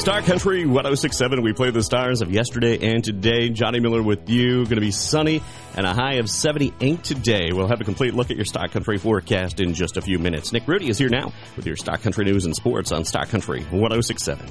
Star Country 106.7. We play the stars of yesterday and today. Johnny Miller with you. Going to be sunny and a high of 78 today. We'll have a complete look at your Star Country forecast in just a few minutes. Nick Rudy is here now with your Star Country news and sports on Star Country 106.7.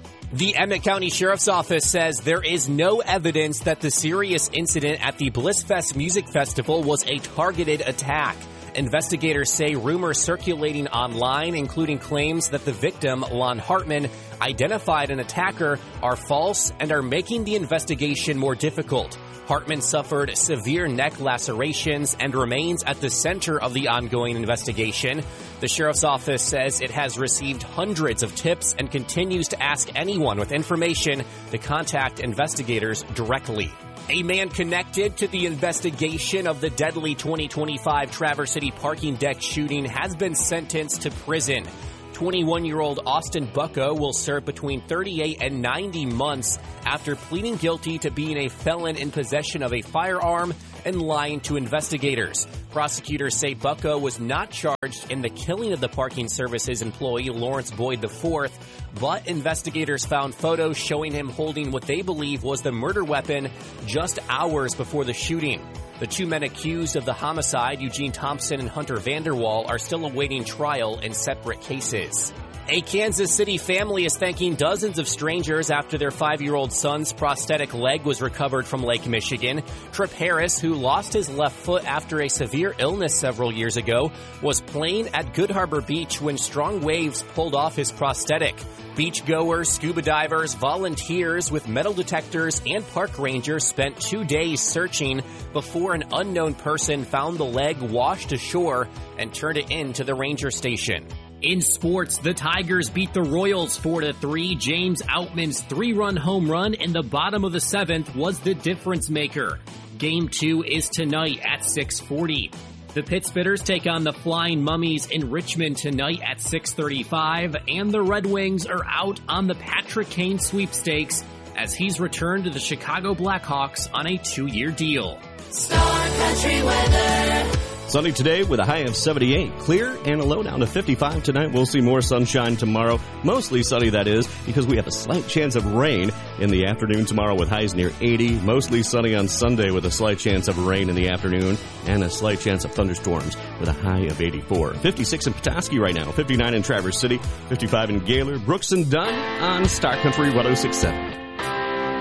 The Emmett County Sheriff's Office says there is no evidence that the serious incident at the Blissfest Music Festival was a targeted attack. Investigators say rumors circulating online, including claims that the victim, Lon Hartman, identified an attacker, are false and are making the investigation more difficult. Hartman suffered severe neck lacerations and remains at the center of the ongoing investigation. The Sheriff's Office says it has received hundreds of tips and continues to ask anyone with information to contact investigators directly. A man connected to the investigation of the deadly 2025 Traverse City parking deck shooting has been sentenced to prison. 21-year-old Austin Bucko will serve between 38 and 90 months after pleading guilty to being a felon in possession of a firearm and lying to investigators. Prosecutors say Bucko was not charged in the killing of the parking services employee Lawrence Boyd IV, but investigators found photos showing him holding what they believe was the murder weapon just hours before the shooting. The two men accused of the homicide, Eugene Thompson and Hunter Vanderwall, are still awaiting trial in separate cases. A Kansas City family is thanking dozens of strangers after their 5-year-old son's prosthetic leg was recovered from Lake Michigan. Tripp Harris, who lost his left foot after a severe illness several years ago, was playing at Good Harbor Beach when strong waves pulled off his prosthetic. Beachgoers, scuba divers, volunteers with metal detectors, and park rangers spent 2 days searching before an unknown person found the leg washed ashore and turned it into the ranger station. In sports, the Tigers beat the Royals 4-3. James Outman's 3-run home run in the bottom of the 7th was the difference maker. Game 2 is tonight at 6:40. The Pittsburghers take on the Flying Mummies in Richmond tonight at 6:35, and the Red Wings are out on the Patrick Kane sweepstakes as he's returned to the Chicago Blackhawks on a 2-year deal. Star Country weather. Sunny today with a high of 78. Clear and a low down to 55 tonight. We'll see more sunshine tomorrow. Mostly sunny, that is, because we have a slight chance of rain in the afternoon tomorrow with highs near 80. Mostly sunny on Sunday with a slight chance of rain in the afternoon and a slight chance of thunderstorms with a high of 84. 56 in Petoskey right now. 59 in Traverse City. 55 in Gaylord. Brooks and Dunn on Star Country 106.7.